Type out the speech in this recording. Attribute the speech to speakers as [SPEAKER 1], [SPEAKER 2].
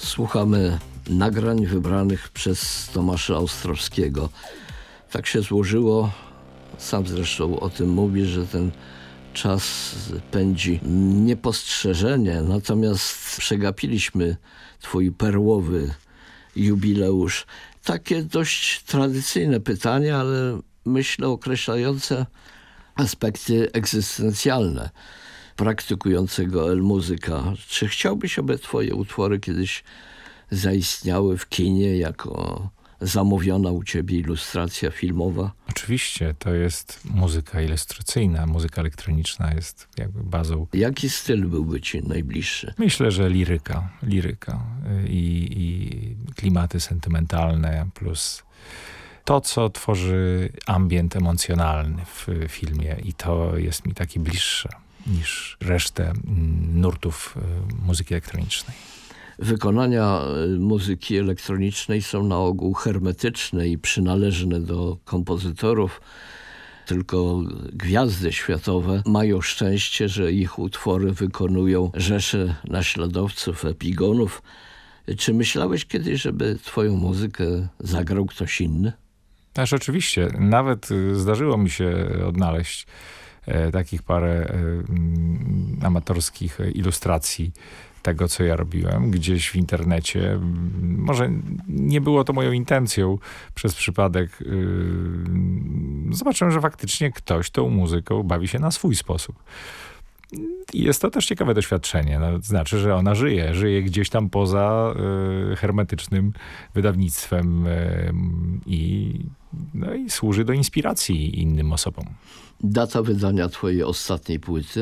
[SPEAKER 1] Słuchamy nagrań wybranych przez Tomasza Ostrowskiego. Tak się złożyło, sam zresztą o tym mówi, że ten czas pędzi niepostrzeżenie, natomiast przegapiliśmy twój perłowy jubileusz. Takie dość tradycyjne pytanie, ale myślę określające aspekty egzystencjalne praktykującego muzyka. Czy chciałbyś, aby twoje utwory kiedyś zaistniały w kinie jako zamówiona u ciebie ilustracja filmowa?
[SPEAKER 2] Oczywiście, to jest muzyka ilustracyjna, muzyka elektroniczna jest jakby bazą.
[SPEAKER 1] Jaki styl byłby ci najbliższy?
[SPEAKER 2] Myślę, że liryka i klimaty sentymentalne plus to, co tworzy ambient emocjonalny w filmie i to jest mi takie bliższe niż resztę nurtów muzyki elektronicznej.
[SPEAKER 1] Wykonania muzyki elektronicznej są na ogół hermetyczne i przynależne do kompozytorów. Tylko gwiazdy światowe mają szczęście, że ich utwory wykonują rzesze naśladowców, epigonów. Czy myślałeś kiedyś, żeby twoją muzykę zagrał ktoś inny?
[SPEAKER 2] Też oczywiście. Nawet zdarzyło mi się odnaleźć takich parę amatorskich ilustracji tego, co ja robiłem, gdzieś w internecie. Może nie było to moją intencją przez przypadek. Zobaczyłem, że faktycznie ktoś tą muzyką bawi się na swój sposób. I jest to też ciekawe doświadczenie. No, znaczy, że ona żyje gdzieś tam poza hermetycznym wydawnictwem i służy do inspiracji innym osobom.
[SPEAKER 1] Data wydania twojej ostatniej płyty?